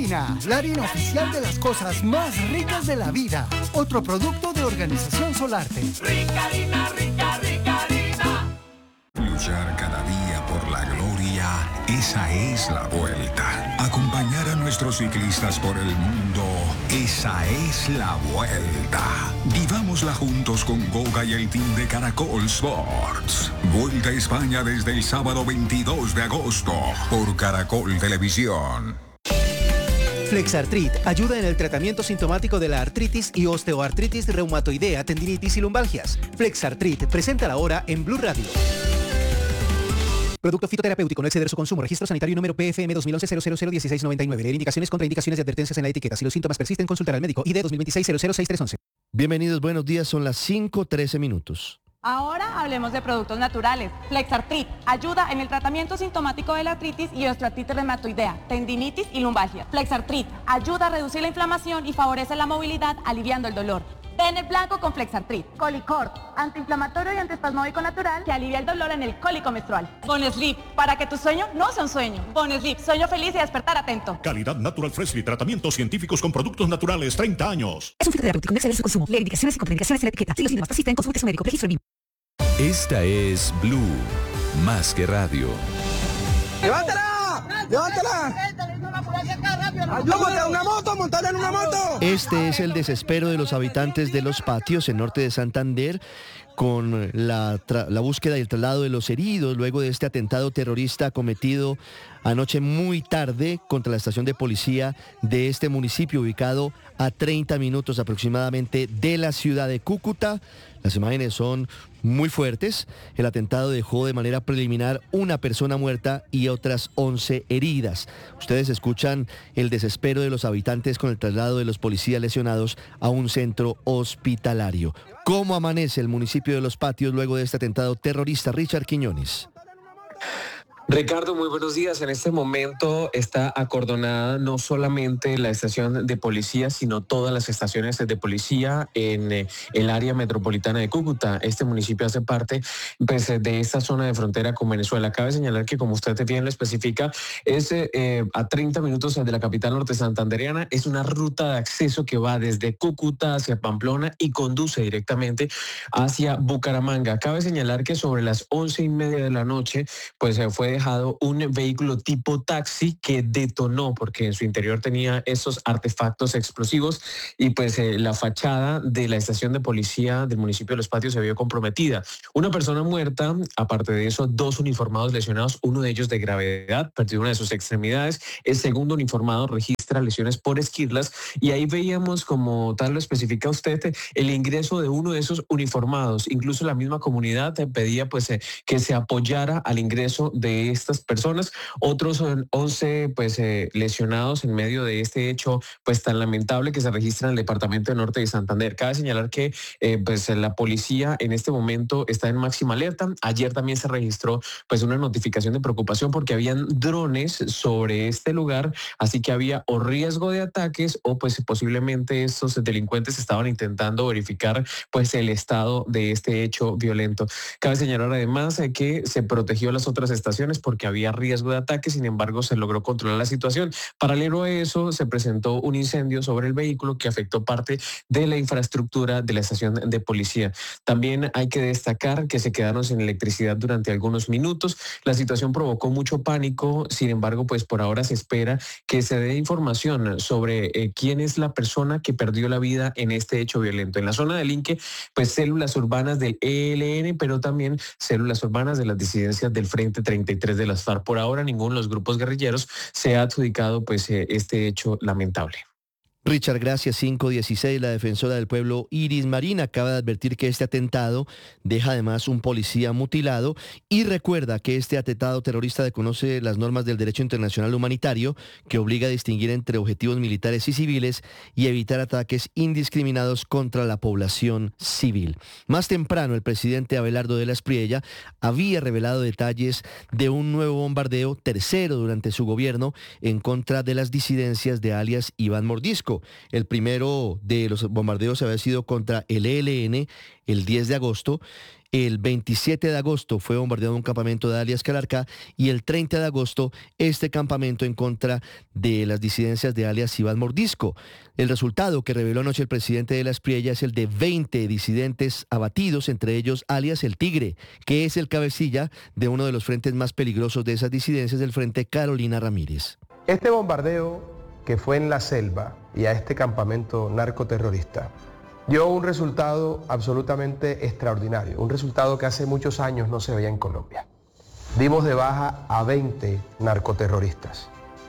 Harina, la harina oficial de las cosas más ricas de la vida. Otro producto de Organización Solarte. Rica harina, rica, rica harina. Luchar cada día por la gloria, esa es la vuelta. Acompañar a nuestros ciclistas por el mundo, esa es la vuelta. Vivámosla juntos con Goga y el team de Caracol Sports. Vuelta a España desde el sábado 22 de agosto por Caracol Televisión. Flexartrit ayuda en el tratamiento sintomático de la artritis y osteoartritis reumatoidea, tendinitis y lumbalgias. Flexartrit, presenta ahora en Blue Radio. Producto fitoterapéutico, no exceder su consumo. Registro sanitario número PFM 2011-001699. Leer indicaciones, contraindicaciones y advertencias en la etiqueta. Si los síntomas persisten, consultar al médico. ID 2026-006311. Bienvenidos, buenos días. Son las 5:13 minutos. Ahora hablemos de productos naturales. Flexartrit ayuda en el tratamiento sintomático de la artritis y osteoartritis reumatoidea, tendinitis y lumbalgia. Flexartrit ayuda a reducir la inflamación y favorece la movilidad, aliviando el dolor. Ven el blanco con Flexartrit. Colicort, antiinflamatorio y antiespasmódico natural que alivia el dolor en el cólico menstrual. Bonesleep, para que tu sueño no sea un sueño. Bonesleep, sueño feliz y despertar atento. Calidad Natural Freshly, tratamientos científicos con productos naturales, 30 años. Es un fitoterapéutico, no exceder su consumo. Leer indicaciones y contraindicaciones en la etiqueta. Si los síntomas persisten, consulte a su médico. Registro BIM. Esta es Blue, más que radio. ¡Levántala! ¡Levántala! ¡Ayúdame! ¡Una moto! ¡Montarla en una moto! Este es el desespero de los habitantes de Los Patios, en norte de Santander, con la búsqueda y el traslado de los heridos luego de este atentado terrorista cometido anoche muy tarde contra la estación de policía de este municipio ubicado a 30 minutos aproximadamente de la ciudad de Cúcuta. Las imágenes son muy fuertes. El atentado dejó de manera preliminar una persona muerta y otras 11 heridas. Ustedes escuchan el desespero de los habitantes con el traslado de los policías lesionados a un centro hospitalario. ¿Cómo amanece el municipio de Los Patios luego de este atentado terrorista? Richard Quiñones. Ricardo, muy buenos días. En este momento está acordonada no solamente la estación de policía, sino todas las estaciones de policía en el área metropolitana de Cúcuta. Este municipio hace parte pues, de esta zona de frontera con Venezuela. Cabe señalar que, como usted bien lo especifica, es a 30 minutos de la capital norte santandereana. Es una ruta de acceso que va desde Cúcuta hacia Pamplona y conduce directamente hacia Bucaramanga. Cabe señalar que sobre las 11:30 de la noche, pues fue dejado un vehículo tipo taxi que detonó porque en su interior tenía estos artefactos explosivos y pues la fachada de la estación de policía del municipio de Los Patios se vio comprometida. Una persona muerta, aparte de eso, 2 uniformados lesionados, uno de ellos de gravedad, perdió una de sus extremidades. El segundo uniformado registra lesiones por esquirlas y ahí veíamos, como tal lo especifica usted, el ingreso de uno de esos uniformados. Incluso la misma comunidad pedía pues que se apoyara al ingreso de estas personas. Otros 11 pues lesionados en medio de este hecho pues tan lamentable que se registra en el departamento de Norte de Santander. Cabe señalar que pues la policía en este momento está en máxima alerta. Ayer también se registró pues una notificación de preocupación porque habían drones sobre este lugar, así que había o riesgo de ataques o pues posiblemente estos delincuentes estaban intentando verificar pues el estado de este hecho violento. Cabe señalar además que se protegió las otras estaciones porque había riesgo de ataque, sin embargo se logró controlar la situación. Paralelo a eso se presentó un incendio sobre el vehículo que afectó parte de la infraestructura de la estación de policía. También hay que destacar que se quedaron sin electricidad durante algunos minutos. La situación provocó mucho pánico, sin embargo pues por ahora se espera que se dé información sobre quién es la persona que perdió la vida en este hecho violento. En la zona del Inque, pues células urbanas del ELN, pero también células urbanas de las disidencias del Frente 33 de las FARC. Por ahora ninguno de los grupos guerrilleros se ha adjudicado pues este hecho lamentable. Richard, gracias. 5:16, la defensora del pueblo Iris Marín acaba de advertir que este atentado deja además un policía mutilado y recuerda que este atentado terrorista desconoce las normas del derecho internacional humanitario que obliga a distinguir entre objetivos militares y civiles y evitar ataques indiscriminados contra la población civil. Más temprano, el presidente Abelardo de la Espriella había revelado detalles de un nuevo bombardeo, tercero durante su gobierno, en contra de las disidencias de alias Iván Mordisco. El primero de los bombardeos había sido contra el ELN el 10 de agosto El 27 de agosto fue bombardeado un campamento de alias Calarcá y el 30 de agosto este campamento en contra de las disidencias de alias Iván Mordisco. El resultado que reveló anoche el presidente de la Espriella es el de 20 disidentes abatidos, entre ellos alias El Tigre, que es el cabecilla de uno de los frentes más peligrosos de esas disidencias, del Frente Carolina Ramírez. Este bombardeo que fue en la selva y a este campamento narcoterrorista dio un resultado absolutamente extraordinario, un resultado que hace muchos años no se veía en Colombia. Dimos de baja a 20 narcoterroristas,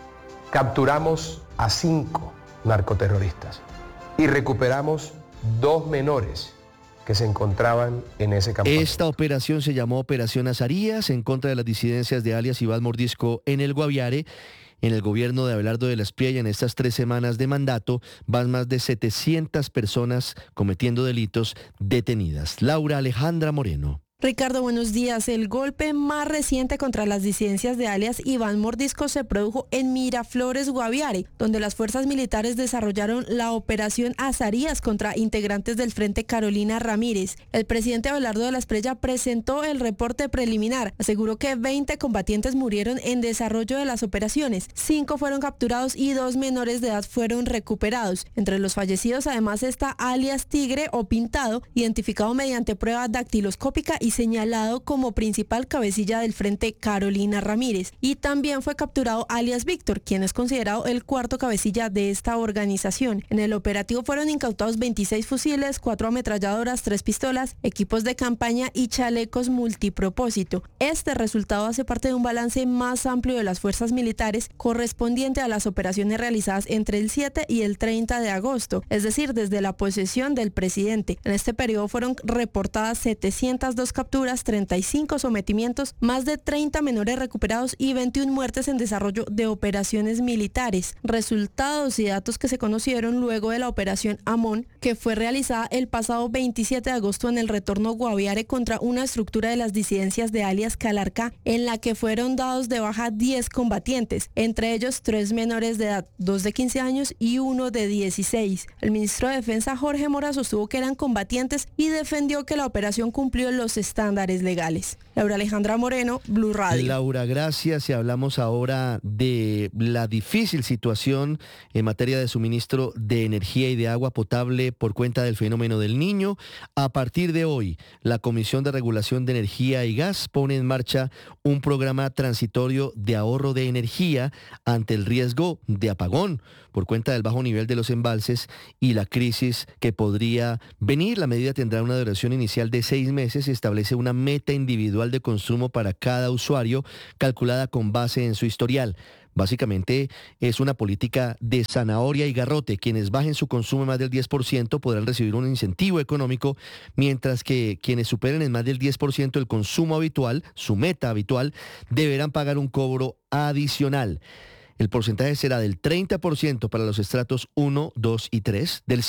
capturamos a 5 narcoterroristas y recuperamos 2 menores que se encontraban en ese campamento. Esta operación se llamó Operación Azarías, en contra de las disidencias de alias Iván Mordisco en el Guaviare. En el gobierno de Abelardo de la Espriella, en estas 3 semanas de mandato, van más de 700 personas cometiendo delitos detenidas. Laura Alejandra Moreno. Ricardo, buenos días. El golpe más reciente contra las disidencias de alias Iván Mordisco se produjo en Miraflores, Guaviare, donde las fuerzas militares desarrollaron la operación Azarías contra integrantes del Frente Carolina Ramírez. El presidente Abelardo de la Espriella presentó el reporte preliminar. Aseguró que 20 combatientes murieron en desarrollo de las operaciones, 5 fueron capturados y 2 menores de edad fueron recuperados. Entre los fallecidos además está alias Tigre o Pintado, identificado mediante prueba dactiloscópica y señalado como principal cabecilla del Frente Carolina Ramírez. Y también fue capturado alias Víctor, quien es considerado el 4º cabecilla de esta organización. En el operativo fueron incautados 26 fusiles, 4 ametralladoras, 3 pistolas, equipos de campaña y chalecos multipropósito. Este resultado hace parte de un balance más amplio de las fuerzas militares correspondiente a las operaciones realizadas entre el 7 y el 30 de agosto, es decir, desde la posesión del presidente. En este periodo fueron reportadas 702 capturas, 35 sometimientos, más de 30 menores recuperados y 21 muertes en desarrollo de operaciones militares. Resultados y datos que se conocieron luego de la operación Amón, que fue realizada el pasado 27 de agosto en el retorno Guaviare contra una estructura de las disidencias de alias Calarcá, en la que fueron dados de baja 10 combatientes, entre ellos 3 menores de edad, 2 de 15 años y 1 de 16. El ministro de Defensa Jorge Mora sostuvo que eran combatientes y defendió que la operación cumplió los estándares legales. Laura Alejandra Moreno, Blue Radio. Laura, gracias. Y hablamos ahora de la difícil situación en materia de suministro de energía y de agua potable por cuenta del fenómeno del Niño. A partir de hoy, la Comisión de Regulación de Energía y Gas pone en marcha un programa transitorio de ahorro de energía ante el riesgo de apagón por cuenta del bajo nivel de los embalses y la crisis que podría venir. La medida tendrá una duración inicial de 6 meses y establece una meta individual de consumo para cada usuario, calculada con base en su historial. Básicamente es una política de zanahoria y garrote. Quienes bajen su consumo en más del 10% podrán recibir un incentivo económico, mientras que quienes superen en más del 10% el consumo habitual, su meta habitual, deberán pagar un cobro adicional. El porcentaje será del 30% para los estratos 1, 2 y 3, del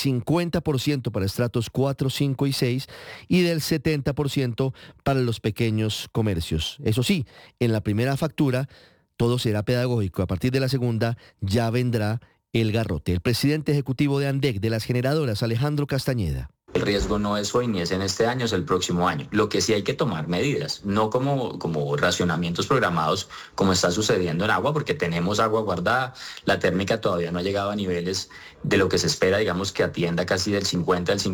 50% para estratos 4, 5 y 6 y del 70% para los pequeños comercios. Eso sí, en la primera factura todo será pedagógico. A partir de la segunda ya vendrá el garrote. El presidente ejecutivo de ANDEC, de las generadoras, Alejandro Castañeda. El riesgo no es hoy ni es en este año, es el próximo año. Lo que sí hay que tomar medidas, no como racionamientos programados como está sucediendo en agua, porque tenemos agua guardada, la térmica todavía no ha llegado a niveles de lo que se espera, digamos que atienda casi del 50 al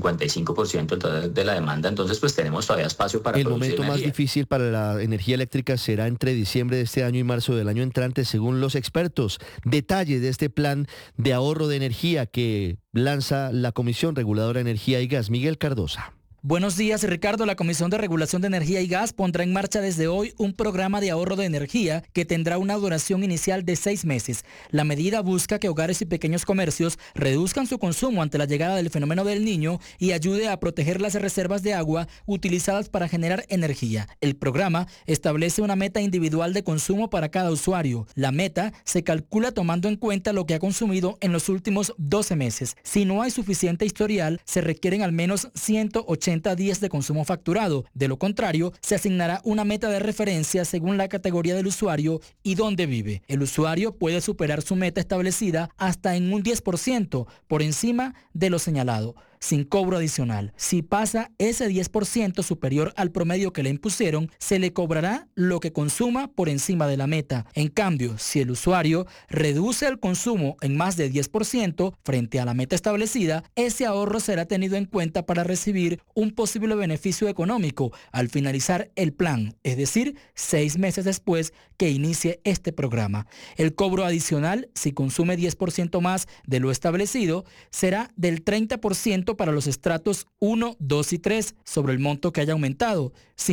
55% de la demanda, entonces pues tenemos todavía espacio para producir energía. El momento más difícil para la energía eléctrica será entre diciembre de este año y marzo del año entrante, según los expertos. Detalles de este plan de ahorro de energía que lanza la Comisión Reguladora de Energía y Gas. Miguel Cardosa. Buenos días, Ricardo. La Comisión de Regulación de Energía y Gas pondrá en marcha desde hoy un programa de ahorro de energía que tendrá una duración inicial de 6 meses. La medida busca que hogares y pequeños comercios reduzcan su consumo ante la llegada del fenómeno del Niño y ayude a proteger las reservas de agua utilizadas para generar energía. El programa establece una meta individual de consumo para cada usuario. La meta se calcula tomando en cuenta lo que ha consumido en los últimos 12 meses. Si no hay suficiente historial, se requieren al menos 180 días de consumo facturado. De lo contrario, se asignará una meta de referencia según la categoría del usuario y dónde vive. El usuario puede superar su meta establecida hasta en un 10% por encima de lo señalado. sin cobro adicional. Si pasa ese 10% superior al promedio que le impusieron, se le cobrará lo que consuma por encima de la meta. En cambio, si el usuario reduce el consumo en más de 10% frente a la meta establecida, ese ahorro será tenido en cuenta para recibir un posible beneficio económico al finalizar el plan, es decir, 6 meses después que inicie este programa. El cobro adicional, si consume 10% más de lo establecido, será del 30% para los estratos 1, 2 y 3 sobre el monto que haya aumentado,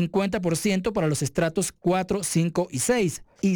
50% para los estratos 4, 5 y 6 y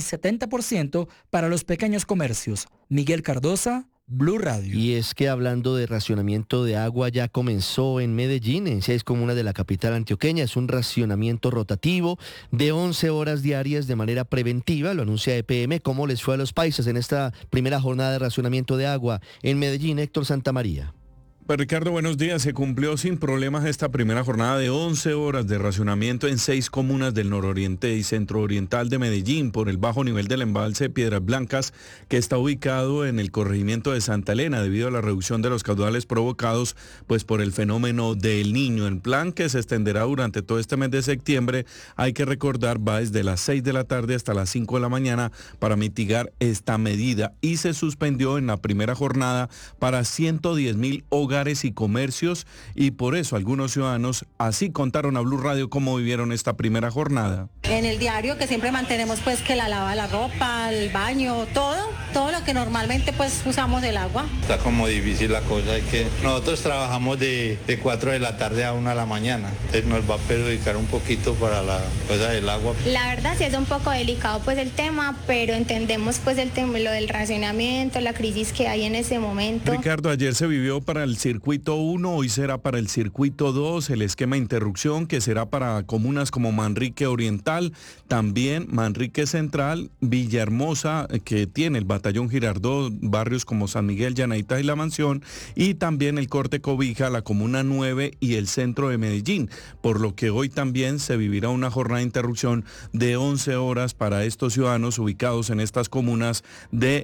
70% para los pequeños comercios. Miguel Cardosa, Blue Radio. Y es que hablando de racionamiento de agua, ya comenzó en Medellín, en 6 comunas de la capital antioqueña. Es un racionamiento rotativo de 11 horas diarias de manera preventiva, lo anuncia EPM. ¿Cómo les fue a los paisas en esta primera jornada de racionamiento de agua en Medellín? Héctor Santamaría. Pues Ricardo, buenos días. Se cumplió sin problemas esta primera jornada de 11 horas de racionamiento en 6 comunas del nororiente y centro-oriental de Medellín por el bajo nivel del embalse Piedras Blancas, que está ubicado en el corregimiento de Santa Elena debido a la reducción de los caudales provocados pues por el fenómeno del Niño. El plan, que se extenderá durante todo este mes de septiembre, hay que recordar, va desde las 6 de la tarde hasta las 5 de la mañana para mitigar esta medida, y se suspendió en la primera jornada para 110.000 hogares y comercios, y por eso algunos ciudadanos así contaron a Blue Radio cómo vivieron esta primera jornada. En el diario que siempre mantenemos, pues que la lava la ropa, el baño, todo lo que normalmente pues usamos del agua. Está como difícil la cosa, es que nosotros trabajamos de 4 de la tarde a 1 de la mañana, entonces nos va a perjudicar un poquito para la cosa del agua. La verdad sí es un poco delicado pues el tema, pero entendemos pues el tema, lo del racionamiento, la crisis que hay en ese momento. Ricardo, ayer se vivió para el circuito 1, hoy será para el circuito 2, el esquema de interrupción que será para comunas como Manrique Oriental, también Manrique Central, Villahermosa, que tiene el batallón Girardot, barrios como San Miguel, Llanaitas y La Mansión, y también el corte Cobija, la comuna 9 y el centro de Medellín, por lo que hoy también se vivirá una jornada de interrupción de 11 horas para estos ciudadanos ubicados en estas comunas de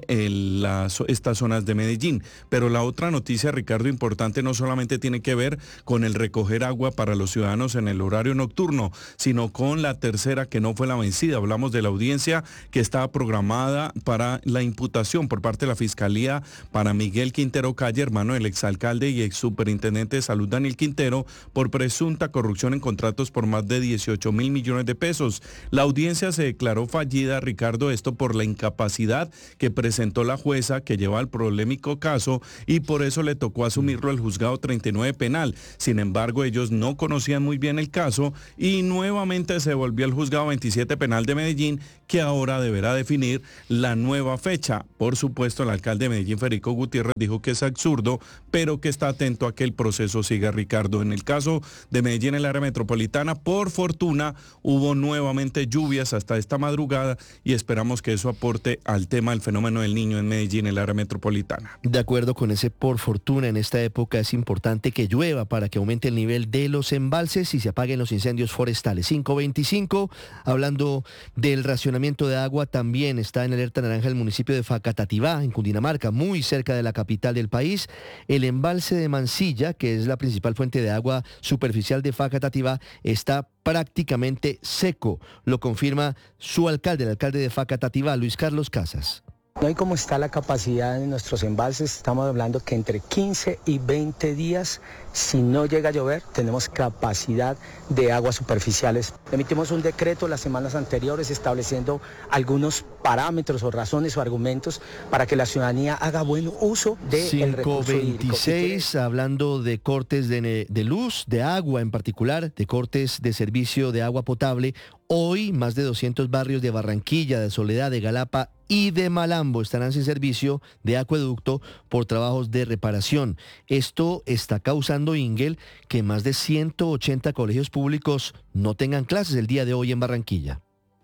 estas zonas de Medellín. Pero la otra noticia, Ricardo, importante, no solamente tiene que ver con el recoger agua para los ciudadanos en el horario nocturno, sino con la tercera, que no fue la vencida. Hablamos de la audiencia que estaba programada para la imputación por parte de la Fiscalía para Miguel Quintero Calle, hermano del exalcalde y exsuperintendente de salud Daniel Quintero, por presunta corrupción en contratos por más de 18.000 millones de pesos. La audiencia se declaró fallida, Ricardo, esto por la incapacidad que presentó la jueza que lleva el polémico caso, y por eso le tocó asumirlo el juzgado 39 penal. Sin embargo, ellos no conocían muy bien el caso y nuevamente se volvió al juzgado 27 penal de Medellín, que ahora deberá definir la nueva fecha. Por supuesto, el alcalde de Medellín, Federico Gutiérrez, dijo que es absurdo, pero que está atento a que el proceso siga, Ricardo. En el caso de Medellín, en el área metropolitana, por fortuna, hubo nuevamente lluvias hasta esta madrugada y esperamos que eso aporte al tema del fenómeno del Niño en Medellín, en el área metropolitana. De acuerdo con ese por fortuna, en esta época es importante que llueva para que aumente el nivel de los embalses y se apaguen los incendios forestales. 525, hablando del racionamiento de agua, también está en alerta naranja el municipio de Facatativá, en Cundinamarca, muy cerca de la capital del país. El embalse de Mansilla, que es la principal fuente de agua superficial de Facatativá, está prácticamente seco. Lo confirma su alcalde, el alcalde de Facatativá, Luis Carlos Casas. Hoy, como está la capacidad de nuestros embalses, estamos hablando que entre 15 y 20 días, si no llega a llover, tenemos capacidad de aguas superficiales. Emitimos un decreto las semanas anteriores estableciendo algunos parámetros o razones o argumentos para que la ciudadanía haga buen uso del recurso hídrico. 526, hablando de cortes de luz, de agua en particular, de cortes de servicio de agua potable. Hoy, más de 200 barrios de Barranquilla, de Soledad, de Galapa y de Malambo estarán sin servicio de acueducto por trabajos de reparación. Esto está causando, Ingel, que más de 180 colegios públicos no tengan clases el día de hoy en Barranquilla.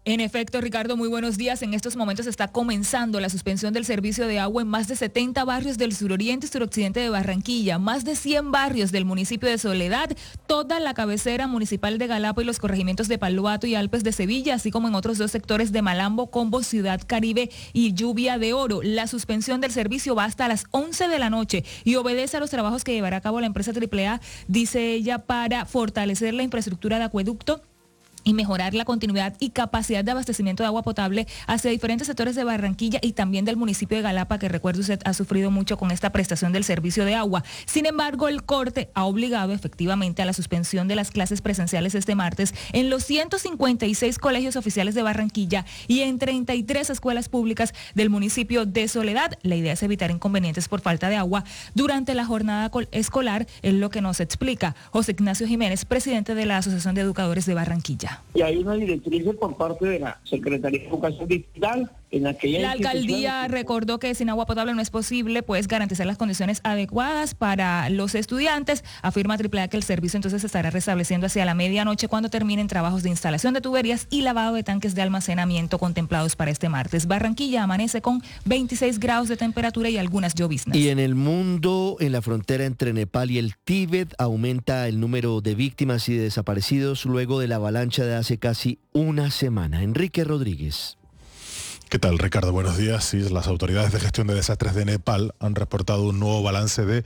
En efecto, Ricardo, muy buenos días. En estos momentos está comenzando la suspensión del servicio de agua en más de 70 barrios del suroriente y suroccidente de Barranquilla, más de 100 barrios del municipio de Soledad, toda la cabecera municipal de Galapa y los corregimientos de Palo Alto y Alpes de Sevilla, así como en otros 2 sectores de Malambo, Combo, Ciudad Caribe y Lluvia de Oro. La suspensión del servicio va hasta las 11 de la noche y obedece a los trabajos que llevará a cabo la empresa AAA, dice ella, para fortalecer la infraestructura de acueducto y mejorar la continuidad y capacidad de abastecimiento de agua potable hacia diferentes sectores de Barranquilla y también del municipio de Galapa, que recuerde usted ha sufrido mucho con esta prestación del servicio de agua. Sin embargo, el corte ha obligado efectivamente a la suspensión de las clases presenciales este martes en los 156 colegios oficiales de Barranquilla y en 33 escuelas públicas del municipio de Soledad. La idea es evitar inconvenientes por falta de agua durante la jornada escolar, es lo que nos explica José Ignacio Jiménez, presidente de la Asociación de Educadores de Barranquilla. Y hay una directriz por parte de la Secretaría de Educación Distrital en aquella La alcaldía recordó que sin agua potable no es posible pues garantizar las condiciones adecuadas para los estudiantes. Afirma AAA que el servicio entonces se estará restableciendo hacia la medianoche cuando terminen trabajos de instalación de tuberías y lavado de tanques de almacenamiento contemplados para este martes. Barranquilla amanece con 26 grados de temperatura y algunas lloviznas. Y en el mundo, en la frontera entre Nepal y el Tíbet, aumenta el número de víctimas y de desaparecidos luego de la avalancha de hace casi una semana. Enrique Rodríguez. ¿Qué tal, Ricardo? Buenos días. Sí, las autoridades de gestión de desastres de Nepal han reportado un nuevo balance de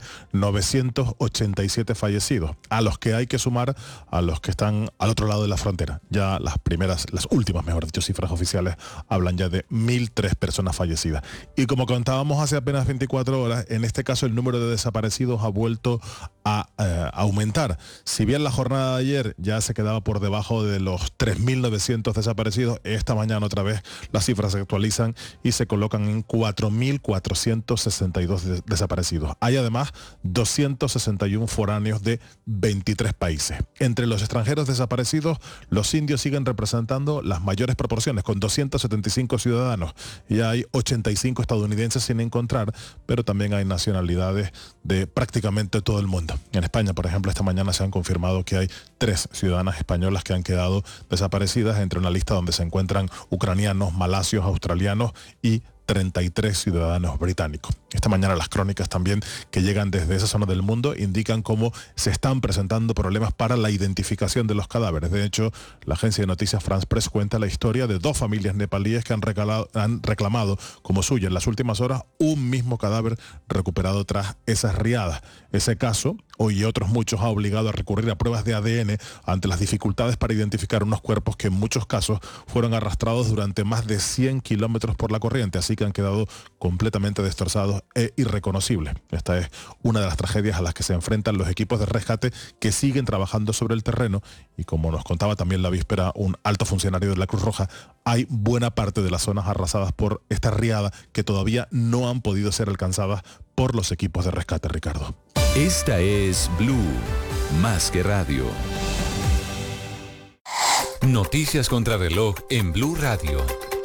987 fallecidos, a los que hay que sumar a los que están al otro lado de la frontera. Ya las últimas, mejor dicho, cifras oficiales hablan ya de 1.003 personas fallecidas. Y como contábamos hace apenas 24 horas, en este caso el número de desaparecidos ha vuelto a aumentar. Si bien la jornada de ayer ya se quedaba por debajo de los 3.900 desaparecidos, esta mañana otra vez las cifras se actualizan y se colocan en 4.462 desaparecidos. Hay además 261 foráneos de 23 países. Entre los extranjeros desaparecidos, los indios siguen representando las mayores proporciones, con 275 ciudadanos, y hay 85 estadounidenses sin encontrar, pero también hay nacionalidades de prácticamente todo el mundo. En España, por ejemplo, esta mañana se han confirmado que hay 3 ciudadanas españolas que han quedado desaparecidas, entre una lista donde se encuentran ucranianos, malasios, australianos y 33 ciudadanos británicos. Esta mañana las crónicas también que llegan desde esa zona del mundo indican cómo se están presentando problemas para la identificación de los cadáveres. De hecho, la agencia de noticias France Press cuenta la historia de 2 familias nepalíes que han reclamado como suya en las últimas horas un mismo cadáver recuperado tras esas riadas. Ese caso, hoy y otros muchos, ha obligado a recurrir a pruebas de ADN ante las dificultades para identificar unos cuerpos que en muchos casos fueron arrastrados durante más de 100 kilómetros por la corriente, así que han quedado completamente destrozados e irreconocibles. Esta es una de las tragedias a las que se enfrentan los equipos de rescate que siguen trabajando sobre el terreno, y como nos contaba también la víspera un alto funcionario de la Cruz Roja, hay buena parte de las zonas arrasadas por esta riada que todavía no han podido ser alcanzadas por los equipos de rescate, Ricardo. Esta es Blue, más que radio. Noticias contra reloj en Blue Radio.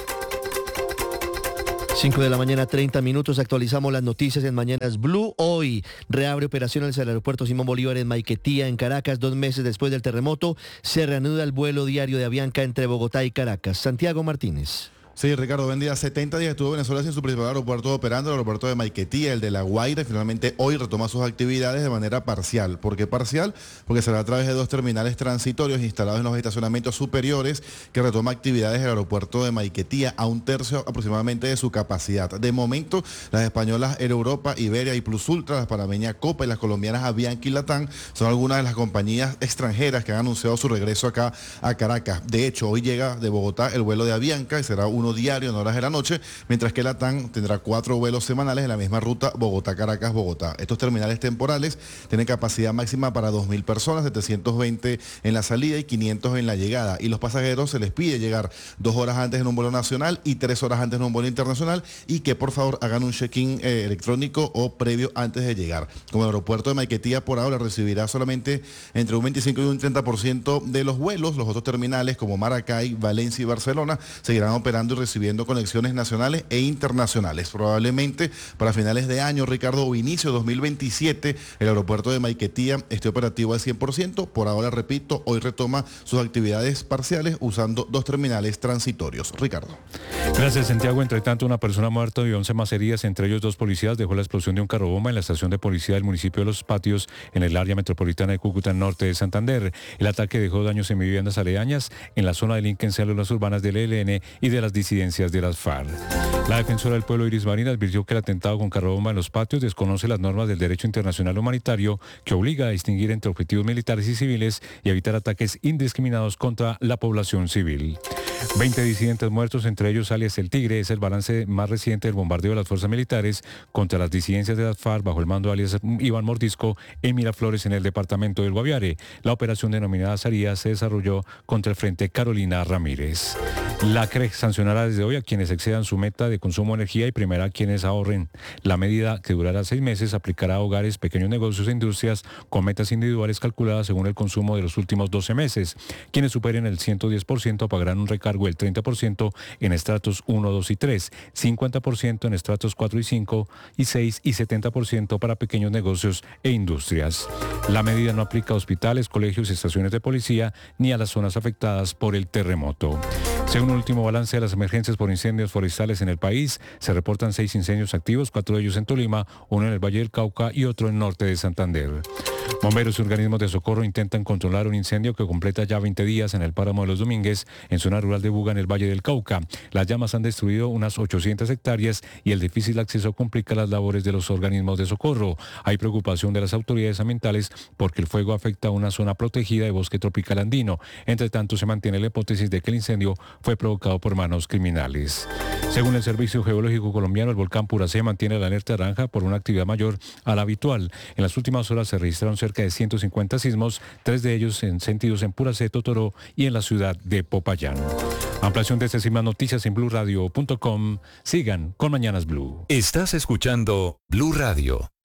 5 de la mañana, 30 minutos. Actualizamos las noticias en Mañanas Blue. Hoy reabre operaciones el aeropuerto Simón Bolívar en Maiquetía, en Caracas. 2 meses después del terremoto, se reanuda el vuelo diario de Avianca entre Bogotá y Caracas. Santiago Martínez. Sí, Ricardo, buen día. 70 días estuvo Venezuela sin su principal aeropuerto operando, el aeropuerto de Maiquetía, el de La Guaira, y finalmente hoy retoma sus actividades de manera parcial. ¿Por qué parcial? Porque será a través de 2 terminales transitorios instalados en los estacionamientos superiores que retoma actividades el aeropuerto de Maiquetía a 1/3 aproximadamente de su capacidad. De momento, las españolas Air Europa, Iberia y Plus Ultra, las panameñas Copa y las colombianas Avianca y Latam son algunas de las compañías extranjeras que han anunciado su regreso acá a Caracas. De hecho, hoy llega de Bogotá el vuelo de Avianca y será uno diario en horas de la noche, mientras que Latam tendrá 4 vuelos semanales en la misma ruta Bogotá-Caracas-Bogotá. Estos terminales temporales tienen capacidad máxima para 2.000 personas, 720 en la salida y 500 en la llegada. Y los pasajeros se les pide llegar 2 horas antes en un vuelo nacional y 3 horas antes en un vuelo internacional, y que por favor hagan un check-in electrónico o previo antes de llegar. Como el aeropuerto de Maiquetía por ahora recibirá solamente entre un 25 y un 30% de los vuelos, los otros terminales como Maracay, Valencia y Barcelona seguirán operando y recibiendo conexiones nacionales e internacionales. Probablemente para finales de año, Ricardo, o inicio de 2027, el aeropuerto de Maiquetía esté operativo al 100%. Por ahora, repito, hoy retoma sus actividades parciales usando 2 terminales transitorios. Ricardo. Gracias, Santiago. Entre tanto, una persona muerta y 11 más heridas, entre ellos 2 policías, dejó la explosión de un carro bomba en la estación de policía del municipio de Los Patios, en el área metropolitana de Cúcuta, norte de Santander. El ataque dejó daños en viviendas aledañas en la zona delincuencial de las urbanas del ELN y de las disidencias de las FARC. La defensora del pueblo, Iris Marín, advirtió que el atentado con carro bomba en Los Patios desconoce las normas del derecho internacional humanitario, que obliga a distinguir entre objetivos militares y civiles y evitar ataques indiscriminados contra la población civil. 20 disidentes muertos, entre ellos alias El Tigre, es el balance más reciente del bombardeo de las fuerzas militares contra las disidencias de las FARC bajo el mando de alias Iván Mordisco en Miraflores, en el departamento del Guaviare. La operación denominada Zaría se desarrolló contra el Frente Carolina Ramírez. La CREG sancionará desde hoy a quienes excedan su meta de consumo de energía y premiará a quienes ahorren. La medida, que durará 6 meses, aplicará a hogares, pequeños negocios e industrias con metas individuales calculadas según el consumo de los últimos 12 meses. Quienes superen el 110% pagarán un recargo del 30% en estratos 1, 2 y 3, 50% en estratos 4 y 5 y 6 y 70% para pequeños negocios e industrias. La medida no aplica a hospitales, colegios y estaciones de policía ni a las zonas afectadas por el terremoto. Según un último balance de las emergencias por incendios forestales en el país, se reportan 6 incendios activos, 4 de ellos en Tolima, 1 en el Valle del Cauca y otro en el norte de Santander. Bomberos y organismos de socorro intentan controlar un incendio que completa ya 20 días en el páramo de Los Domínguez, en zona rural de Buga, en el Valle del Cauca. Las llamas han destruido unas 800 hectáreas y el difícil acceso complica las labores de los organismos de socorro. Hay preocupación de las autoridades ambientales porque el fuego afecta a una zona protegida de bosque tropical andino. Entre tanto, se mantiene la hipótesis de que el incendio fue provocado por manos criminales. Según el Servicio Geológico Colombiano, el volcán Puracé mantiene la alerta naranja por una actividad mayor a la habitual. En las últimas horas se registraron cerca de 150 sismos, 3 de ellos sentidos en Puracé, Totoró y en la ciudad de Popayán. Ampliación de estas y más noticias en blurradio.com. Sigan con Mañanas Blue. Estás escuchando Blue Radio.